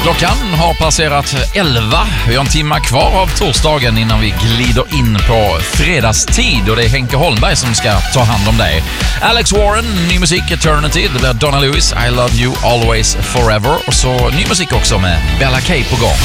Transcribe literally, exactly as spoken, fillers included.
Klockan har passerat elva. Vi har en timma kvar av torsdagen innan vi glider in på fredagstid. Och det är Henke Holmberg som ska ta hand om dig. Alex Warren, ny musik Eternity. Det blir Donna Lewis, I Love You Always Forever. Och så ny musik också med Bella K på gång.